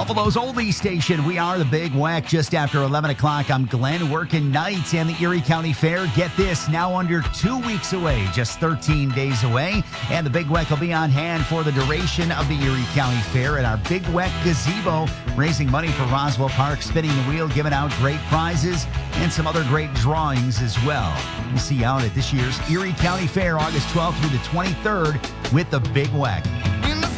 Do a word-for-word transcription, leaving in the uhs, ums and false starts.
Buffalo's oldie station. We are the Big Weck. Just after eleven o'clock, I'm Glenn, working nights, and the Erie County Fair. Get this, now under two weeks away, just thirteen days away. And the Big Weck will be on hand for the duration of the Erie County Fair at our Big Weck Gazebo, raising money for Roswell Park, spinning the wheel, giving out great prizes, and some other great drawings as well. We'll see you out at this year's Erie County Fair, August twelfth through the twenty-third with the Big Weck.